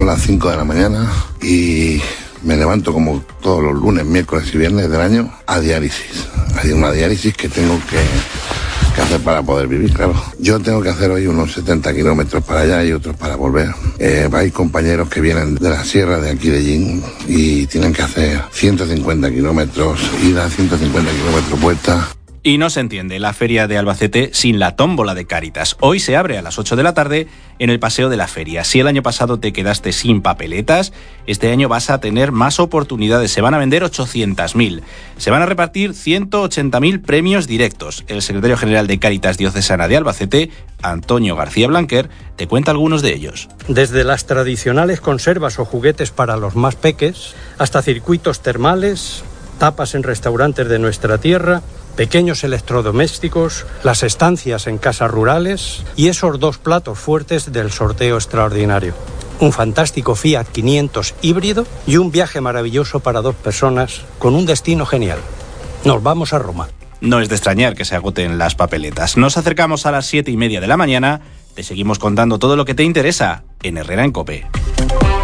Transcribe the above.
las 5 de la mañana y me levanto como todos los lunes, miércoles y viernes del año a diálisis. Hay una diálisis que tengo que hacer para poder vivir, claro. Yo tengo que hacer hoy unos 70 kilómetros para allá y otros para volver. Hay compañeros que vienen de la sierra de aquí de Llín y tienen que hacer 150 kilómetros ida, 150 kilómetros vuelta. Y no se entiende la feria de Albacete sin la tómbola de Cáritas. Hoy se abre a las 8 de la tarde en el Paseo de la Feria. Si el año pasado te quedaste sin papeletas, este año vas a tener más oportunidades. Se van a vender 800.000. Se van a repartir 180.000 premios directos. El secretario general de Cáritas Diocesana de Albacete, Antonio García Blanquer, te cuenta algunos de ellos. Desde las tradicionales conservas o juguetes para los más peques, hasta circuitos termales, tapas en restaurantes de nuestra tierra, pequeños electrodomésticos, las estancias en casas rurales y esos 2 platos fuertes del sorteo extraordinario. Un fantástico Fiat 500 híbrido y un viaje maravilloso para 2 personas con un destino genial. Nos vamos a Roma. No es de extrañar que se agoten las papeletas. Nos acercamos a las 7:30 de la mañana. Te seguimos contando todo lo que te interesa en Herrera en COPE.